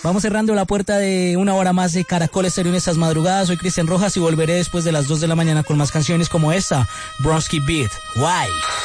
Vamos cerrando la puerta de una hora más de Caracol Estéreo en estas madrugadas. Soy Cristian Rojas y volveré después de las 2 de la mañana con más canciones como esta, Bronski Beat. Why?